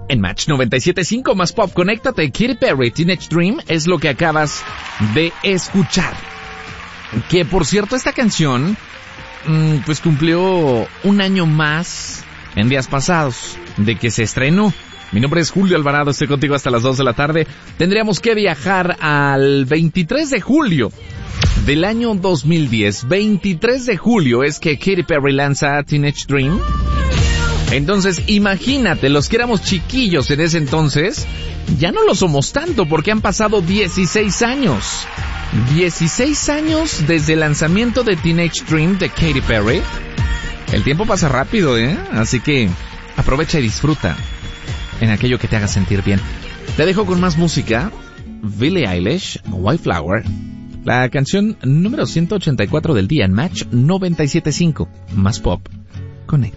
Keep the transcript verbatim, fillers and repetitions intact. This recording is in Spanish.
En Match noventa y siete punto cinco más pop, conéctate. Katy Perry, Teenage Dream, es lo que acabas de escuchar. Que por cierto, esta canción, mmm, pues cumplió un año más en días pasados de que se estrenó. Mi nombre es Julio Alvarado, estoy contigo hasta las dos de la tarde. Tendríamos que viajar al veintitrés de julio del año dos mil diez. veintitrés de julio es que Katy Perry lanza Teenage Dream. Entonces, imagínate, los que éramos chiquillos en ese entonces, ya no lo somos tanto porque han pasado dieciséis años. dieciséis años desde el lanzamiento de Teenage Dream de Katy Perry. El tiempo pasa rápido, ¿eh? Así que aprovecha y disfruta en aquello que te haga sentir bien. Te dejo con más música. Billie Eilish, White Flower. La canción número ciento ochenta y cuatro del día en Match noventa y siete punto cinco. Más pop. Conecta.